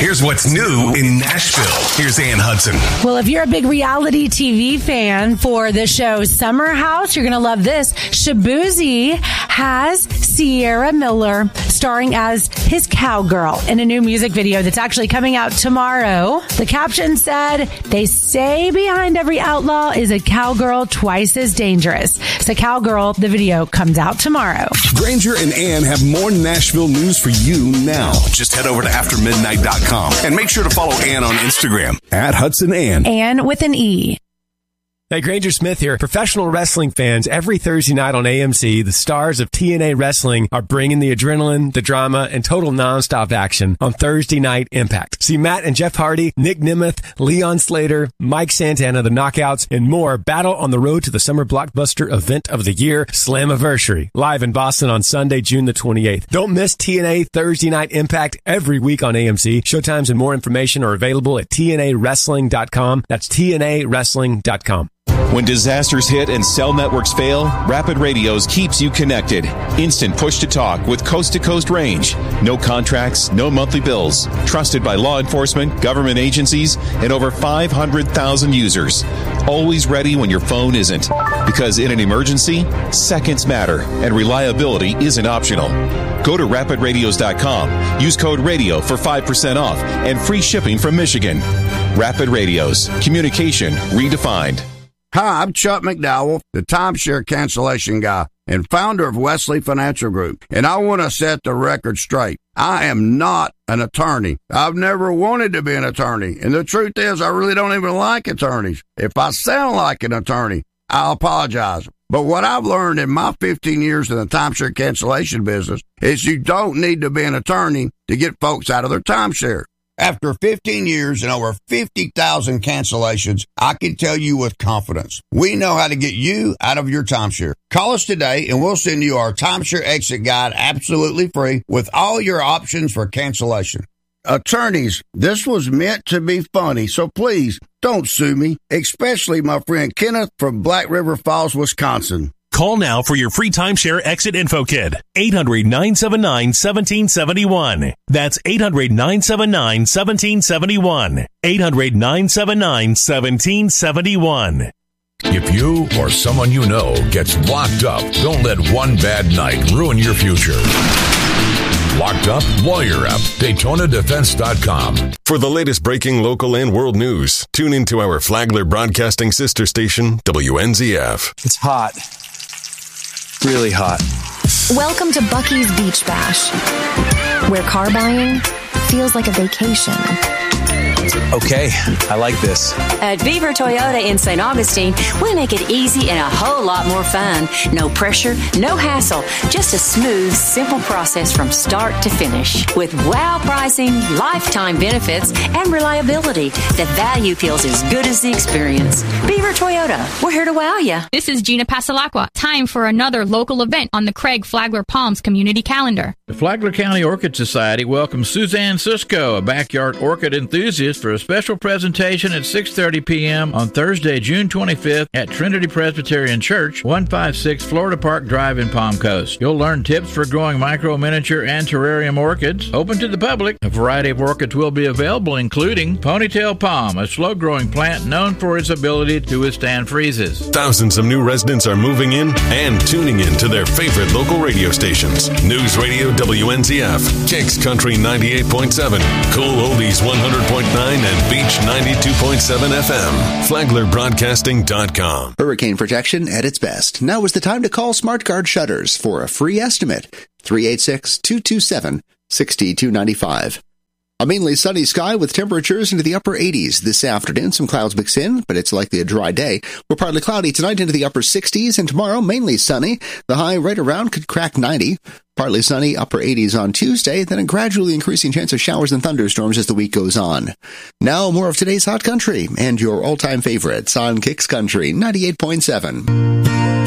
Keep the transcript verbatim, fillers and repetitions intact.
Here's what's new in Nashville. Here's Ann Hudson. Well, if you're a big reality T V fan for the show Summer House, you're going to love this. Shaboozey has Sierra Miller starring as his cowgirl in a new music video that's actually coming out tomorrow. The caption said, they say behind every outlaw is a cowgirl twice as dangerous. So Cowgirl, the video comes out tomorrow. Granger and Ann have more Nashville news for you now. Just head over to after midnight dot com and make sure to follow Ann on Instagram at Hudson Ann. Ann with an E. Hey, Granger Smith here. Professional wrestling fans, every Thursday night on A M C, the stars of T N A Wrestling are bringing the adrenaline, the drama, and total nonstop action on Thursday Night Impact. See Matt and Jeff Hardy, Nick Nemeth, Leon Slater, Mike Santana, the Knockouts, and more battle on the road to the summer blockbuster event of the year, Slammiversary, live in Boston on Sunday, June the twenty-eighth. Don't miss T N A Thursday Night Impact every week on A M C. Showtimes and more information are available at T N A wrestling dot com. That's T N A wrestling dot com. When disasters hit and cell networks fail, Rapid Radios keeps you connected. Instant push-to-talk with coast-to-coast range. No contracts, no monthly bills. Trusted by law enforcement, government agencies, and over five hundred thousand users. Always ready when your phone isn't. Because in an emergency, seconds matter, and reliability isn't optional. Go to rapid radios dot com. Use code RADIO for five percent off and free shipping from Michigan. Rapid Radios. Communication redefined. Hi, I'm Chuck McDowell, the timeshare cancellation guy and founder of Wesley Financial Group, and I want to set the record straight. I am not an attorney. I've never wanted to be an attorney, and the truth is I really don't even like attorneys. If I sound like an attorney, I'll apologize. But what I've learned in my fifteen years in the timeshare cancellation business is you don't need to be an attorney to get folks out of their timeshare. After fifteen years and over fifty thousand cancellations, I can tell you with confidence, we know how to get you out of your timeshare. Call us today and we'll send you our timeshare exit guide absolutely free with all your options for cancellation. Attorneys, this was meant to be funny, so please don't sue me, especially my friend Kenneth from Black River Falls, Wisconsin. Call now for your free timeshare exit info kit. eight hundred, nine seven nine, one seven seven one. That's eight hundred, nine seven nine, one seven seven one. eight hundred, nine seven nine, one seven seven one. If you or someone you know gets locked up, don't let one bad night ruin your future. Locked Up, Lawyer Up, Daytona Defense dot com. For the latest breaking local and world news, tune into our Flagler Broadcasting sister station, W N Z F. It's hot. Really hot. Welcome to Bucky's Beach Bash, where car buying feels like a vacation. Okay, I like this. At Beaver Toyota in Saint Augustine, we make it easy and a whole lot more fun. No pressure, no hassle, just a smooth, simple process from start to finish. With wow pricing, lifetime benefits, and reliability, the value feels as good as the experience. Beaver Toyota, we're here to wow you. This is Gina Pasalacqua. Time for another local event on the Craig Flagler Palms community calendar. The Flagler County Orchid Society welcomes Suzanne Cisco, a backyard orchid enthusiast, for a special presentation at six thirty p.m. on Thursday, June twenty-fifth at Trinity Presbyterian Church, one fifty-six Florida Park Drive in Palm Coast. You'll learn tips for growing micro, miniature, and terrarium orchids. Open to the public, a variety of orchids will be available, including Ponytail Palm, a slow-growing plant known for its ability to withstand freezes. Thousands of new residents are moving in and tuning in to their favorite local radio stations. News Radio W N Z F, Kicks Country ninety-eight point seven, Cool Oldies one hundred point nine, and Beach ninety-two point seven F M. Flagler Broadcasting dot com. Hurricane protection at its best. Now is the time to call SmartGuard Shutters for a free estimate. three eight six, two two seven, six two nine five. A mainly sunny sky with temperatures into the upper eighties this afternoon. Some clouds mix in, but it's likely a dry day. We're partly cloudy tonight into the upper sixties, and tomorrow mainly sunny. The high right around could crack ninety. Partly sunny, upper eighties on Tuesday, then a gradually increasing chance of showers and thunderstorms as the week goes on. Now, more of today's Hot Country and your all-time favorites on Kicks Country ninety-eight point seven.